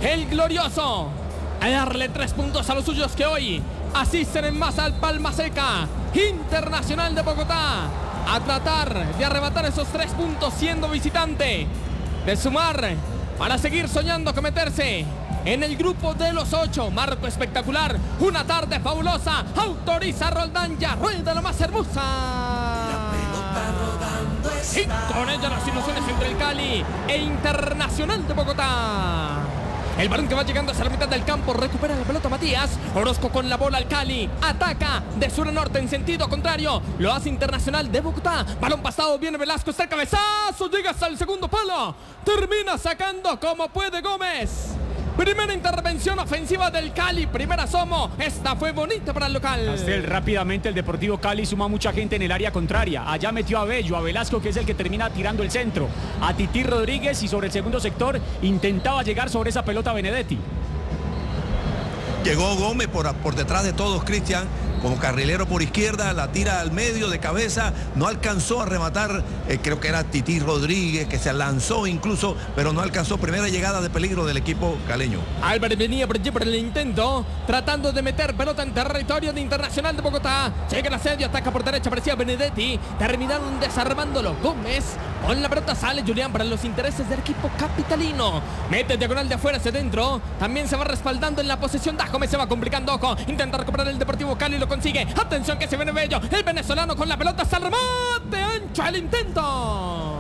el glorioso, a darle 3 puntos a los suyos que hoy asisten en masa al Palma Seca Internacional de Bogotá, a tratar de arrebatar esos 3 puntos siendo visitante, de sumar para seguir soñando con meterse en el grupo de los 8. Marco espectacular, una tarde fabulosa, autoriza Roldán, ya rueda la más hermosa. Y con ella las ilusiones entre el Cali e Internacional de Bogotá. El balón que va llegando hacia la mitad del campo, recupera la pelota Matías. Orozco con la bola al Cali, ataca de sur a norte en sentido contrario, lo hace Internacional de Bogotá. Balón pasado, viene Velasco, está el cabezazo, llega hasta el segundo palo, termina sacando como puede Gómez. Primera intervención ofensiva del Cali, primer asomo, esta fue bonita para el local. Castel, rápidamente el Deportivo Cali suma mucha gente en el área contraria. Allá metió a Bello, a Velasco, que es el que termina tirando el centro, a Tití Rodríguez, y sobre el segundo sector intentaba llegar sobre esa pelota Benedetti. Llegó Gómez por detrás de todos, Cristian, como carrilero por izquierda, la tira al medio de cabeza, no alcanzó a rematar, creo que era Tití Rodríguez, que se lanzó incluso, pero no alcanzó. Primera llegada de peligro del equipo caleño. Álvarez venía por allí por el intento, tratando de meter pelota en territorio de Internacional de Bogotá. Llega el asedio, ataca por derecha, parecía Benedetti, terminaron desarmándolo. Gómez con la pelota, sale Julián para los intereses del equipo capitalino, mete diagonal de afuera hacia adentro, también se va respaldando en la posesión. Gómez se va complicando, ojo, intenta recuperar el Deportivo Cali, lo consigue. Atención que se viene Bello, el venezolano con la pelota, hasta el remate, ancho el intento.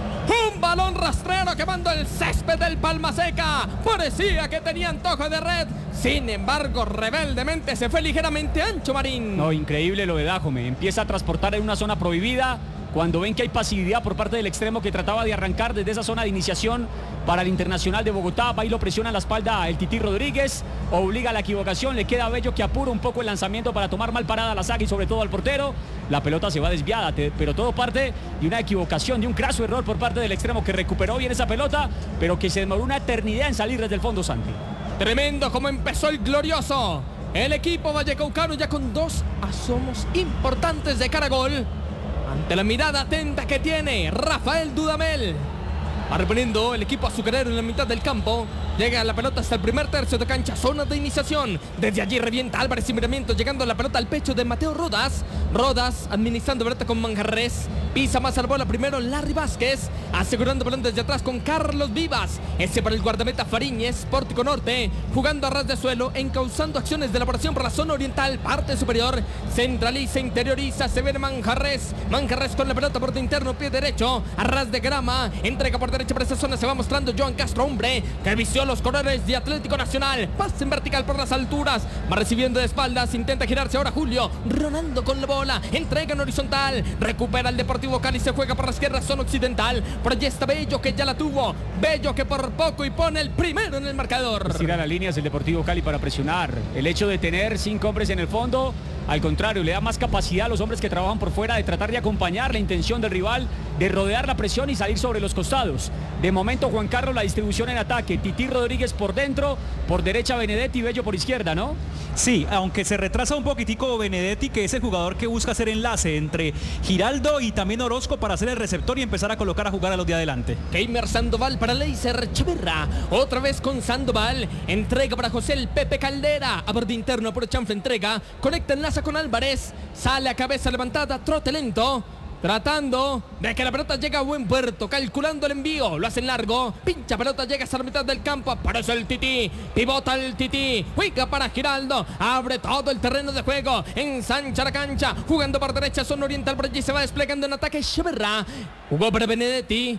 Un balón rastrero quemando el césped del Palma Seca, parecía que tenía antojo de red, sin embargo rebeldemente se fue ligeramente ancho Marín. No, increíble lo de Dájome, empieza a transportar en una zona prohibida. Cuando ven que hay pasividad por parte del extremo que trataba de arrancar desde esa zona de iniciación para el Internacional de Bogotá, va y lo presiona en la espalda el Tití Rodríguez, obliga a la equivocación, le queda a Bello que apura un poco el lanzamiento para tomar mal parada a la saga y sobre todo al portero. La pelota se va desviada, pero todo parte de una equivocación, de un craso error por parte del extremo que recuperó bien esa pelota, pero que se demoró una eternidad en salir desde el fondo, Santi. Tremendo como empezó el glorioso. El equipo vallecaucano ya con 2 asomos importantes de cara a gol. Ante la mirada atenta que tiene Rafael Dudamel, va reponiendo el equipo azucarero en la mitad del campo. Llega la pelota hasta el primer tercio de cancha, zona de iniciación. Desde allí revienta Álvarez sin miramiento, llegando la pelota al pecho de Mateo Rodas. Rodas administrando pelota con Manjarres. Pisa más al bola primero Larry Vázquez, asegurando balón desde atrás con Carlos Vivas. Ese para el guardameta Fariñez, Pórtico Norte, jugando a ras de suelo, encauzando acciones de elaboración por la zona oriental, parte superior. Centraliza, interioriza, se viene Manjarres. Manjarres con la pelota por de interno, pie derecho, a ras de grama. Entrega por derecha para esa zona, se va mostrando Joan Castro, hombre que vistió los colores de Atlético Nacional. Pasa en vertical por las alturas, va recibiendo de espaldas, intenta girarse ahora Julio. Ronaldo con la bola, entrega en horizontal, recupera el Deportivo Cali, se juega por la izquierda, zona occidental. Por allí está Bello que ya la tuvo, Bello que por poco y pone el primero en el marcador. Tira las líneas el Deportivo Cali para presionar. El hecho de tener 5 hombres en el fondo, al contrario, le da más capacidad a los hombres que trabajan por fuera de tratar de acompañar la intención del rival, de rodear la presión y salir sobre los costados. De momento, Juan Carlos, la distribución en ataque, Tití Rodríguez por dentro, por derecha Benedetti y Bello por izquierda, ¿no? Sí, aunque se retrasa un poquitico Benedetti, que es el jugador que busca hacer enlace entre Giraldo y también Orozco para hacer el receptor y empezar a colocar a jugar a los de adelante. Keimer Sandoval para Leiser Chaverra, otra vez con Sandoval, entrega para José el Pepe Caldera, a borde interno por Chanfle, entrega, conecta, enlaza con Álvarez, sale a cabeza levantada, trote lento, tratando de que la pelota llegue a buen puerto, calculando el envío, lo hacen largo, pincha pelota, llega hasta la mitad del campo, aparece el Tití, pivota el Tití, juega para Giraldo, abre todo el terreno de juego, ensancha la cancha, jugando por derecha, zona oriental, por allí se va desplegando en ataque Chaverra, jugó para Benedetti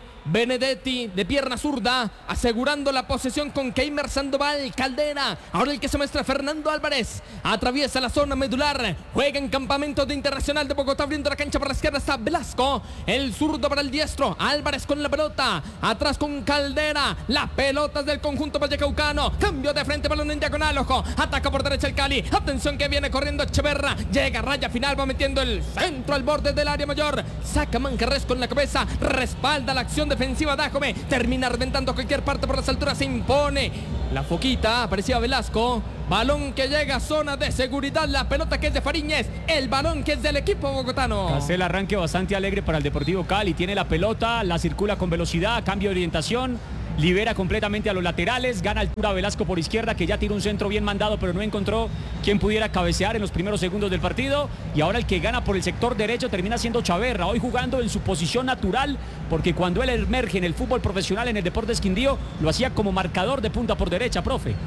de pierna zurda, asegurando la posesión con Keimer Sandoval, Caldera, ahora el que se muestra Fernando Álvarez, atraviesa la zona medular, juega en campamento de Internacional de Bogotá, abriendo la cancha por la izquierda está Velasco, el zurdo para el diestro, Álvarez con la pelota, atrás con Caldera, la pelota del conjunto vallecaucano, cambio de frente, balón en diagonal, ojo, ataca por derecha el Cali, atención que viene corriendo Chaverra, llega raya final, va metiendo el centro al borde del área mayor, saca Manjarres con la cabeza, respalda la acción defensiva Dájome, termina reventando cualquier parte por las alturas, se impone la foquita, aparecía Velasco, balón que llega a zona de seguridad, la pelota que es de Fariñez, el balón que es del equipo bogotano. Hace el arranque bastante alegre para el Deportivo Cali, tiene la pelota, la circula con velocidad, cambio de orientación, libera completamente a los laterales, gana altura Velasco por izquierda, que ya tira un centro bien mandado, pero no encontró quien pudiera cabecear en los primeros segundos del partido. Y ahora el que gana por el sector derecho termina siendo Chaverra, hoy jugando en su posición natural, porque cuando él emerge en el fútbol profesional, en el Deportes Quindío, lo hacía como marcador de punta por derecha, profe.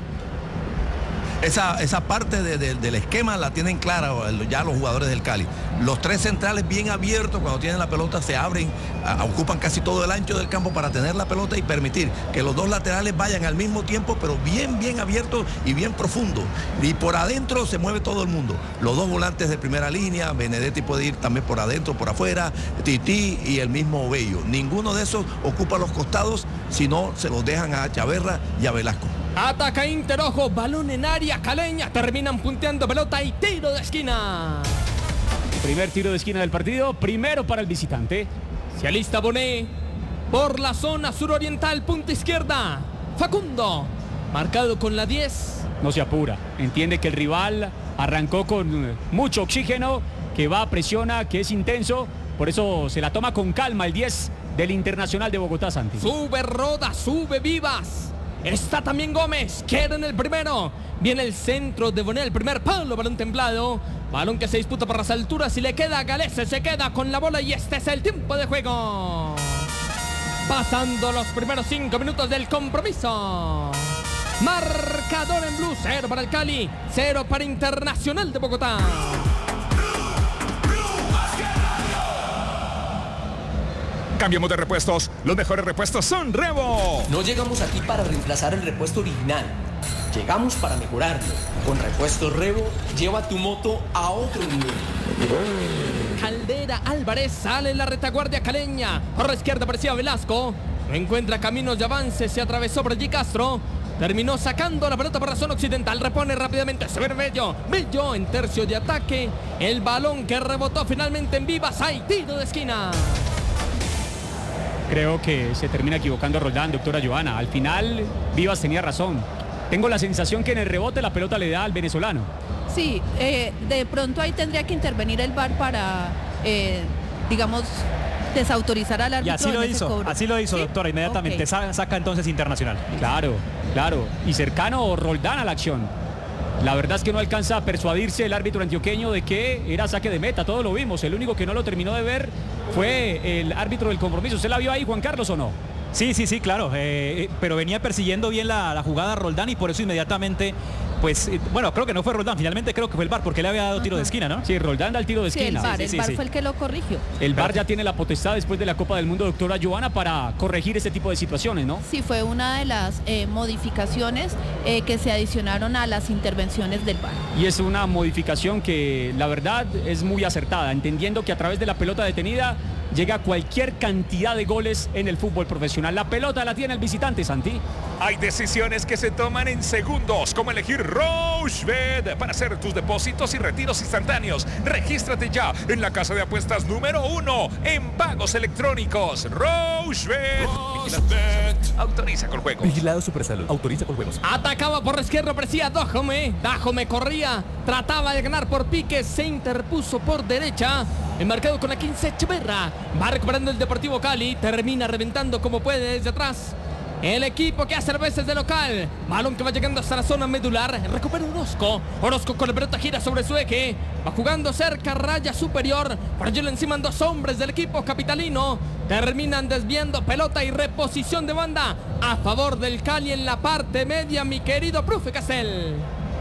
Esa parte del esquema la tienen clara ya los jugadores del Cali. Los tres centrales bien abiertos, cuando tienen la pelota se abren, ocupan casi todo el ancho del campo para tener la pelota y permitir que los dos laterales vayan al mismo tiempo, pero bien abiertos y bien profundos. Y por adentro se mueve todo el mundo. Los dos volantes de primera línea, Benedetti puede ir también por adentro, por afuera, Tití y el mismo Bello. Ninguno de esos ocupa los costados, sino se los dejan a Chaverra y a Velasco. Ataca Inter, ojo, balón en área, Caleña, terminan punteando pelota y tiro de esquina. Primer tiro de esquina del partido, primero para el visitante. Se alista Bonet por la zona suroriental, punta izquierda. Facundo, marcado con la 10. No se apura, entiende que el rival arrancó con mucho oxígeno, que va, presiona, que es intenso, por eso se la toma con calma el 10 del Internacional de Bogotá, Santi. Sube Roda, sube Vivas. Está también Gómez, queda en el primero. Viene el centro de Bonet, el primer palo, balón templado. Balón que se disputa por las alturas y le queda a Galese, se queda con la bola y este es el tiempo de juego. Pasando los primeros 5 minutos del compromiso. Marcador en blue, 0 para el Cali, 0 para Internacional de Bogotá. Cambiamos de repuestos. Los mejores repuestos son Revo. No llegamos aquí para reemplazar el repuesto original. Llegamos para mejorarlo. Con Repuestos Revo, lleva tu moto a otro nivel. Caldera Álvarez sale en la retaguardia caleña. Por la izquierda aparecía Velasco. No encuentra caminos de avance. Se atravesó por allí Castro. Terminó sacando la pelota por la zona occidental. Repone rápidamente Severo Bello. Bello en tercio de ataque. El balón que rebotó finalmente en Vivas. Hay tiro de esquina. Creo que se termina equivocando Roldán, doctora Joana. Al final, Vivas tenía razón. Tengo la sensación que en el rebote la pelota le da al venezolano. Sí, de pronto ahí tendría que intervenir el VAR para, digamos, desautorizar al árbitro. Y así lo hizo, ¿sí? Doctora, inmediatamente. Okay. Saca entonces Internacional. Claro. Y cercano Roldán a la acción. La verdad es que no alcanza a persuadirse el árbitro antioqueño de que era saque de meta, todos lo vimos. El único que no lo terminó de ver fue el árbitro del compromiso. ¿Usted la vio ahí, Juan Carlos, o no? Sí, claro, pero venía persiguiendo bien la jugada Roldán y por eso inmediatamente, pues, bueno, creo que no fue Roldán, finalmente creo que fue el VAR porque le había dado tiro de esquina, ¿no? Sí, Roldán da el tiro de esquina. El VAR fue el que lo corrigió. El VAR ya tiene la potestad después de la Copa del Mundo, doctora Joana, para corregir ese tipo de situaciones, ¿no? Sí, fue una de las modificaciones que se adicionaron a las intervenciones del VAR. Y es una modificación que la verdad es muy acertada, entendiendo que a través de la pelota detenida llega cualquier cantidad de goles en el fútbol profesional. La pelota la tiene el visitante, Santi. Hay decisiones que se toman en segundos, como elegir Rochebet para hacer tus depósitos y retiros instantáneos. Regístrate ya en la casa de apuestas número 1 en pagos electrónicos. Rochebet. Autoriza con juegos. Vigilado Supersalud. Autoriza con juegos. Atacaba por la izquierda, aparecía Dájome. Dájome corría, trataba de ganar por pique, se interpuso por derecha. Enmarcado con la 15, Chaverra. Va recuperando el Deportivo Cali. Termina reventando como puede desde atrás. El equipo que hace veces de local. Balón que va llegando hasta la zona medular. Recupera Orozco. Orozco con la pelota gira sobre su eje. Va jugando cerca, raya superior. Por allí le enciman 2 hombres del equipo capitalino. Terminan desviando pelota y reposición de banda a favor del Cali en la parte media, mi querido profe Castel.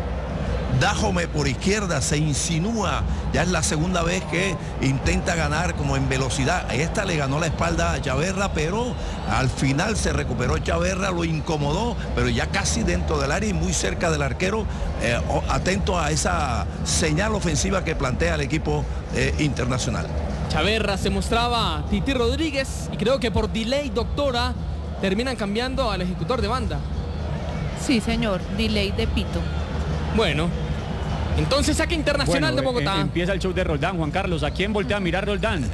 Dájome por izquierda, se insinúa, ya es la segunda vez que intenta ganar como en velocidad. Esta le ganó la espalda a Chaverra, pero al final se recuperó Chaverra, lo incomodó, pero ya casi dentro del área y muy cerca del arquero, atento a esa señal ofensiva que plantea el equipo internacional. Chaverra se mostraba Tití Rodríguez y creo que por delay, doctora, terminan cambiando al ejecutor de banda. Sí, señor, delay de pito. Bueno, entonces saque Internacional de Bogotá. Empieza el show de Roldán, Juan Carlos. ¿A quién voltea a mirar Roldán?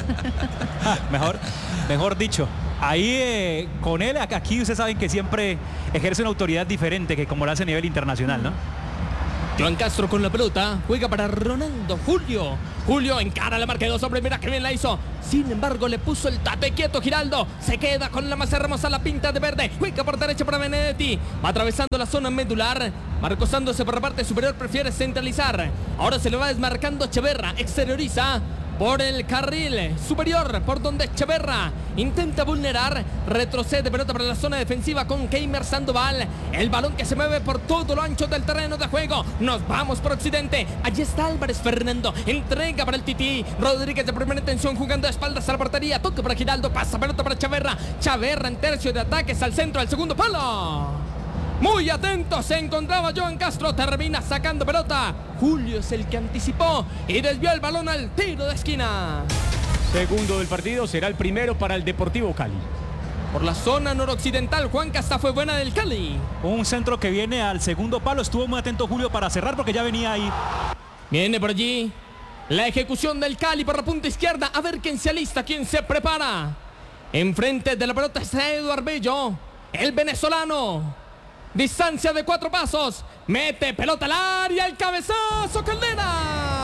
mejor dicho. Ahí con él, aquí ustedes saben que siempre ejerce una autoridad diferente que como lo hace a nivel internacional, ¿no? Joan Castro con la pelota, juega para Ronaldo Julio. Julio encara la marca de 2 hombres, mira que bien la hizo. Sin embargo, le puso el tate quieto Giraldo. Se queda con la más hermosa, la pinta de verde. Juega por derecha para Benedetti. Va atravesando la zona medular. Marcos Sándose por la parte superior prefiere centralizar. Ahora se le va desmarcando Echeverra. Exterioriza por el carril superior, por donde Echeverra intenta vulnerar, retrocede pelota para la zona defensiva con Keimer Sandoval. El balón que se mueve por todo lo ancho del terreno de juego. Nos vamos por occidente. Allí está Álvarez Fernando. Entrega para el Tití. Rodríguez de primera intención jugando de espaldas a la portería. Toque para Giraldo. Pasa pelota para Echeverra. Echeverra en tercio de ataques al centro del segundo palo. Muy atento se encontraba Joan Castro. Termina sacando pelota. Julio es el que anticipó y desvió el balón al tiro de esquina. Segundo del partido, será el primero para el Deportivo Cali. Por la zona noroccidental, Juan Casta fue buena del Cali. Un centro que viene al segundo palo. Estuvo muy atento Julio para cerrar porque ya venía ahí. Viene por allí la ejecución del Cali por la punta izquierda. A ver quién se alista, quién se prepara. Enfrente de la pelota está Eduardo Bello, el venezolano. Distancia de 4 pasos. Mete pelota al área. El cabezazo Caldera.